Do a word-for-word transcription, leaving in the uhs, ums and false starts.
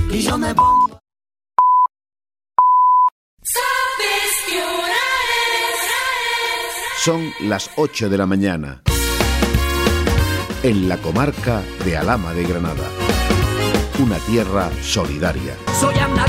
y yo me pongo. ¿Sabes qué hora es? Son las ocho de la mañana. En la comarca de Alhama de Granada. Una tierra solidaria. Soy andaluz.